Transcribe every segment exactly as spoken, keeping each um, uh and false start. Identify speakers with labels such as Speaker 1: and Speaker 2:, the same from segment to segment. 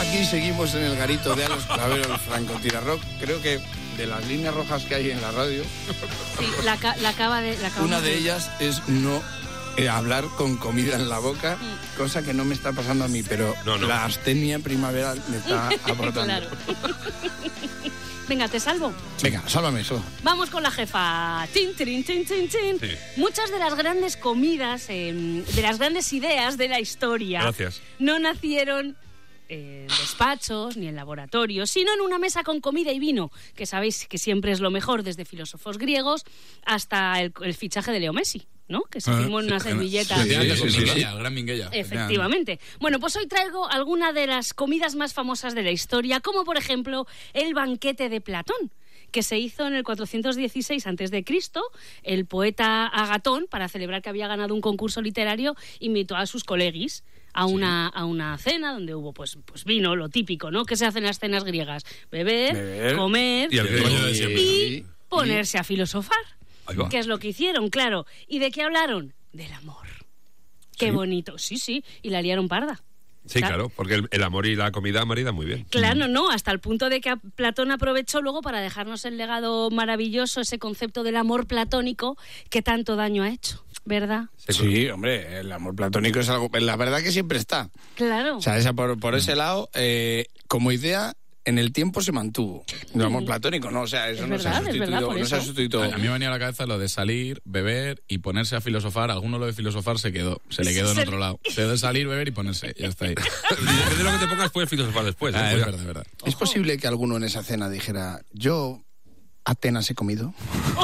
Speaker 1: Aquí seguimos en el garito de Alex Clavero, el francotirarrock. Creo que de las líneas rojas que hay en la radio,
Speaker 2: sí, la, la acaba de... La acaba
Speaker 1: una de
Speaker 2: de...
Speaker 1: ellas es no eh, hablar con comida en la boca, mm. cosa que no me está pasando a mí, pero no, no. la astenia primaveral me está aportando. Claro.
Speaker 2: Venga, ¿te salvo?
Speaker 1: Venga, sálvame eso.
Speaker 2: Vamos con la jefa. Tin, tin, tin, tin, tin. Sí. Muchas de las grandes comidas, eh, de las grandes ideas de la historia,
Speaker 3: Gracias.
Speaker 2: no nacieron en despachos ni en laboratorios, sino en una mesa con comida y vino, que sabéis que siempre es lo mejor, desde filósofos griegos hasta el, el fichaje de Leo Messi, ¿no? Que se
Speaker 4: ah,
Speaker 2: firmó en una servilleta.
Speaker 4: Sí, sí, sí, sí, sí, sí. El gran Minguella.
Speaker 2: Efectivamente. Bueno, pues hoy traigo algunas de las comidas más famosas de la historia, como por ejemplo el banquete de Platón, que se hizo en el cuatrocientos dieciséis antes de Cristo. El poeta Agatón, para celebrar que había ganado un concurso literario, invitó a sus colegis a una, sí. a una cena donde hubo pues, pues vino, lo típico, ¿no? ¿Qué se hace en las cenas griegas? Beber, Beber comer
Speaker 3: y, el
Speaker 2: y, y ponerse a filosofar. ¿Qué es lo que hicieron? Claro. ¿Y de qué hablaron? Del amor. Qué ¿Sí? bonito. Sí, sí. Y la liaron parda.
Speaker 3: Sí, claro, claro porque el, el amor y la comida maridan muy bien.
Speaker 2: Claro, no, hasta el punto de que Platón aprovechó luego para dejarnos el legado maravilloso, ese concepto del amor platónico que tanto daño ha hecho, ¿verdad?
Speaker 1: Sí, hombre, el amor platónico es algo, la verdad que siempre está.
Speaker 2: Claro.
Speaker 1: O sea, esa, por, por ese lado, eh, como idea, en el tiempo se mantuvo. El amor platónico, ¿no? O sea, eso
Speaker 2: es
Speaker 1: no,
Speaker 2: verdad,
Speaker 1: se ha sustituido,
Speaker 2: verdad,
Speaker 1: no se ha sustituido.
Speaker 4: A mí me venía a la cabeza lo de salir, beber y ponerse a filosofar. Alguno lo de filosofar se quedó, se le quedó en otro lado. Se de salir, beber y ponerse, ya está ahí.
Speaker 3: Depende de lo que te pongas, puedes filosofar después. ¿eh?
Speaker 4: Ah, es verdad, es verdad.
Speaker 1: ¿Es posible que alguno en esa cena dijera, yo Atenas he comido?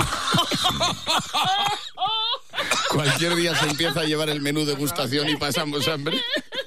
Speaker 1: Cualquier día se empieza a llevar el menú degustación y pasamos hambre.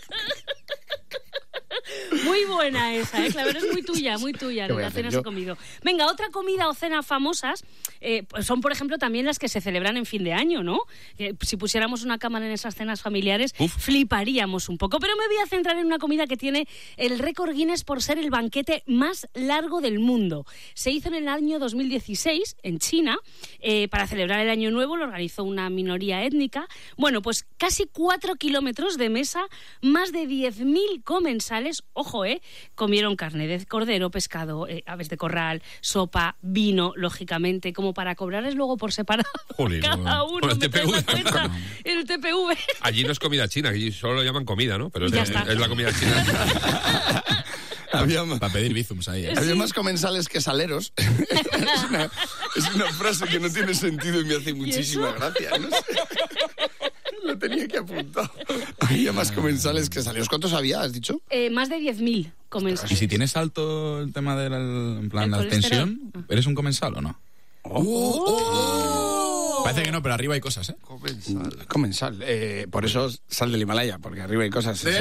Speaker 2: Muy buena esa, ¿eh? Clavero, es muy tuya, muy tuya, de las cenas he comido. Venga, otra comida o cena famosas eh, son, por ejemplo, también las que se celebran en fin de año, ¿no? Eh, si pusiéramos una cámara en esas cenas familiares, Uf. fliparíamos un poco. Pero me voy a centrar en una comida que tiene el récord Guinness por ser el banquete más largo del mundo. Se hizo en el año dos mil dieciséis, en China, eh, para celebrar el Año Nuevo, lo organizó una minoría étnica. Bueno, pues casi cuatro kilómetros de mesa, más de diez mil comensales, ojo, eh, comieron carne de cordero, pescado, eh, aves de corral, sopa, vino, lógicamente, como para cobrarles luego por separado.
Speaker 3: Jolín,
Speaker 2: cada uno.
Speaker 3: El T P V.
Speaker 2: Cuenta, el T P V.
Speaker 3: Allí no es comida china, allí solo lo llaman comida, ¿no? Pero es, es, es la comida china.
Speaker 4: Había más, para pedir bizums ahí. ¿eh?
Speaker 1: Había más comensales que saleros. es, una, es una frase que no tiene sentido y me hace muchísima gracia. No sé. Lo tenía que apuntar. Había más comensales que saleros. ¿Cuántos había, has dicho?
Speaker 2: Eh, más de diez mil comensales.
Speaker 4: ¿Y si tienes alto el tema de la, en plan, la tensión, eres un comensal o no?
Speaker 1: Oh, oh, oh.
Speaker 4: Parece que no, pero arriba hay cosas, ¿eh?
Speaker 1: Comensal. Comensal. Eh, por eso sal del Himalaya, porque arriba hay cosas.
Speaker 4: Eh,